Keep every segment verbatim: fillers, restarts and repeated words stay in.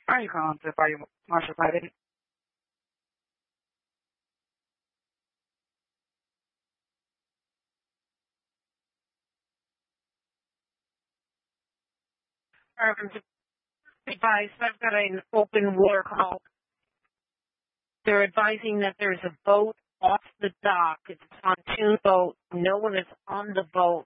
Are you calling to Fire Marshal Private? Um, advice, I've got an open water call. They're advising that there's a boat off the dock. It's a pontoon boat. No one is on the boat.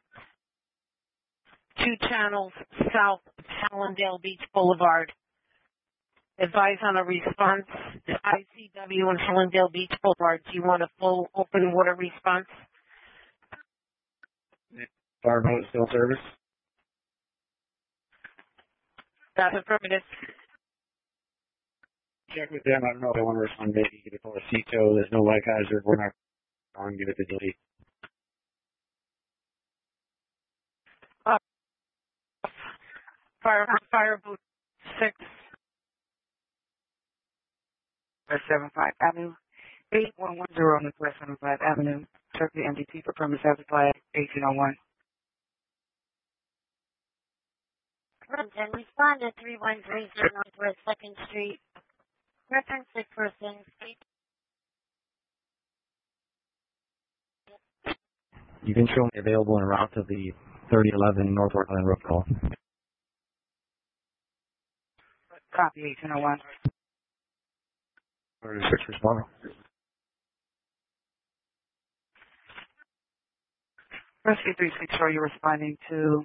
Two channels south of Hallandale Beach Boulevard. Advise on a response to I C W and Hallandale Beach Boulevard. Do you want a full open water response? Fireboat still service? That's affirmative. Check with them. I don't know if they want to respond. Maybe get a call to C T O. There's no life hazard. We're not on. Give it to delete. Uh, fire, Fireboat six. West seven five Avenue. eight one one zero Northwest seven five Avenue. Turkey M D T for permit as applied. eighteen oh one. Clinton, respond to three one three zero Northwest second Street. Reference sick person. You can show me available en route to the thirty eleven North Orland Road call. Copy eighteen oh one. thirty-six responding. Rescue three six four, you're responding to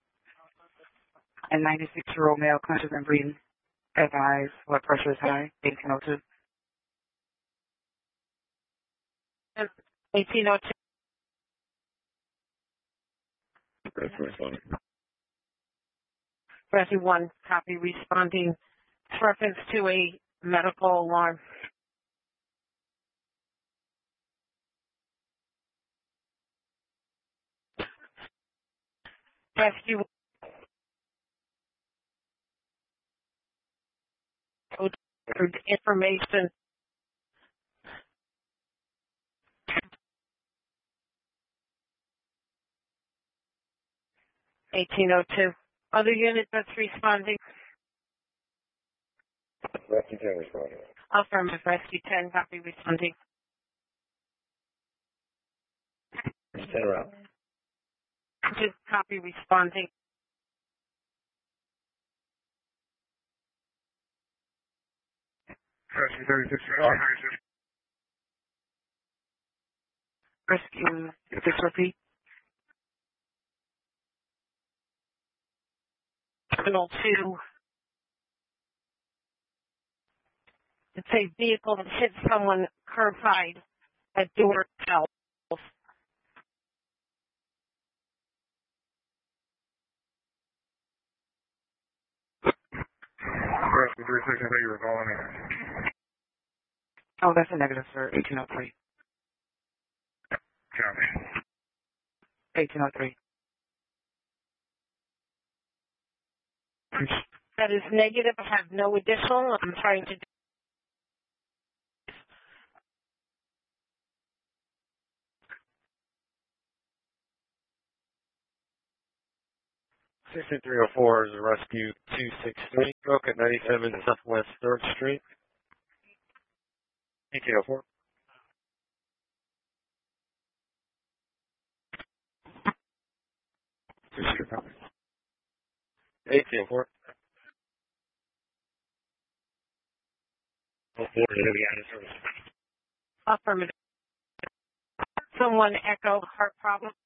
a ninety-six-year-old male conscious and breathing. Advise blood pressure is high. eighteen oh two. eighteen oh two. Rescue one, copy responding. It's reference to a medical alarm. Rescue information. eighteen oh two. Other unit that's responding. Rescue ten responding. Affirmative. Rescue ten, copy responding. ten around. Just copy responding. Rescue thirty-six. Rescue six repeat. Terminal two. It's a vehicle that hit someone curbside at door twelve. Rescue three six, I thought you were calling me. Oh, that's a negative, sir. eighteen oh three. Copy. eighteen oh three. That is negative. I have no additional. I'm trying to. sixty-three oh four is a rescue two six three. Broke at ninety-seven Southwest third Street. eighteen oh four. eighteen oh four. Oh, four, Affirmative. Someone echo heart problem.